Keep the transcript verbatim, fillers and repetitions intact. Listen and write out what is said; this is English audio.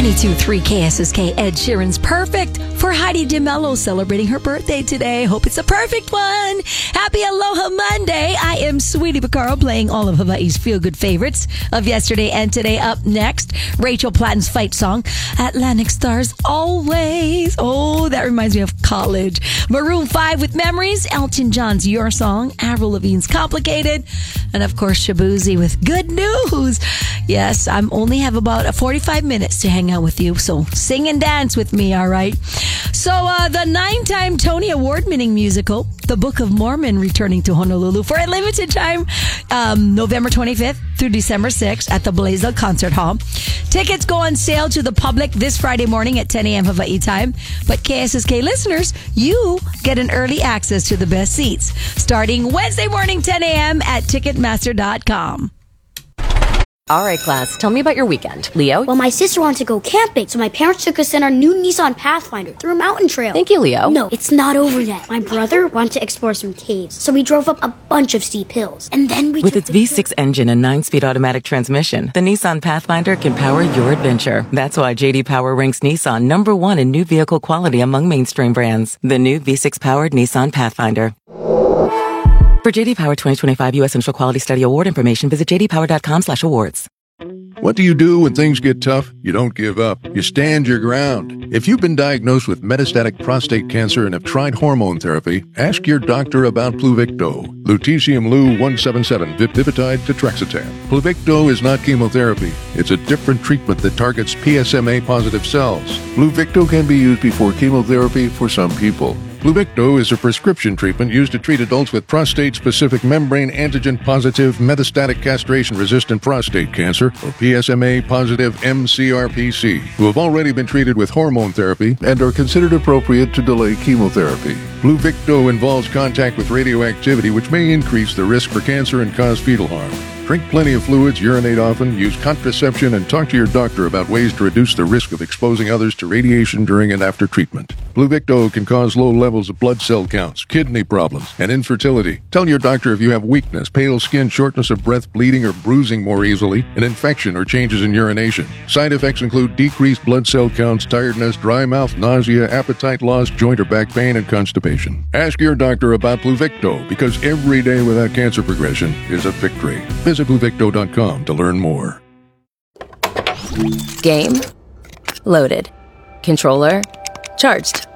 ninety-two point three K S S K, Ed Sheeran's Perfect for Heidi DeMello celebrating her birthday today. Hope it's a perfect one. Happy Aloha Monday. I am Sweetie Picaro playing all of Hawaii's feel-good favorites of yesterday and today. Up next, Rachel Platten's fight song, Atlantic Stars Always. Oh, that reminds me of college. Maroon five with Memories, Elton John's Your Song, Avril Lavigne's Complicated, and of course Shabuzi with Good News. Yes, I'm only have about forty-five minutes to hang out with you, so sing and dance with me, all right? So uh, the nine-time Tony Award-winning musical, The Book of Mormon, returning to Honolulu for a limited time, um, November twenty-fifth through December sixth at the Blaisdell Concert Hall. Tickets go on sale to the public this Friday morning at ten a.m. Hawaii time, but K S S K listeners, you get an early access to the best seats starting Wednesday morning, ten a.m. at Ticketmaster dot com. All right, class, tell me about your weekend. Leo? Well, my sister wanted to go camping, so my parents took us in our new Nissan Pathfinder through a mountain trail. Thank you, Leo. No, it's not over yet. My brother wanted to explore some caves, so we drove up a bunch of steep hills. And then we With its V six engine and nine-speed automatic transmission, the Nissan Pathfinder can power your adventure. That's why J D Power ranks Nissan number one in new vehicle quality among mainstream brands. The new V six-powered Nissan Pathfinder. For J D Power twenty twenty-five U S Initial Quality Study Award information, visit j d power dot com slash awards. What do you do when things get tough? You don't give up. You stand your ground. If you've been diagnosed with metastatic prostate cancer and have tried hormone therapy, ask your doctor about Pluvicto. Lutetium Lu one seventy-seven, Vipitide Tetrexatan. Pluvicto is not chemotherapy. It's a different treatment that targets P S M A-positive cells. Pluvicto can be used before chemotherapy for some people. Pluvicto is a prescription treatment used to treat adults with prostate-specific membrane antigen-positive metastatic castration-resistant prostate cancer, or P S M A-positive M C R P C, who have already been treated with hormone therapy and are considered appropriate to delay chemotherapy. Pluvicto involves contact with radioactivity, which may increase the risk for cancer and cause fetal harm. Drink plenty of fluids, urinate often, use contraception, and talk to your doctor about ways to reduce the risk of exposing others to radiation during and after treatment. Pluvicto can cause low levels of blood cell counts, kidney problems, and infertility. Tell your doctor if you have weakness, pale skin, shortness of breath, bleeding or bruising more easily, an infection or changes in urination. Side effects include decreased blood cell counts, tiredness, dry mouth, nausea, appetite loss, joint or back pain, and constipation. Ask your doctor about Pluvicto, because every day without cancer progression is a victory. Visit Pluvicto dot com to learn more. Game? Loaded. Controller? Charged.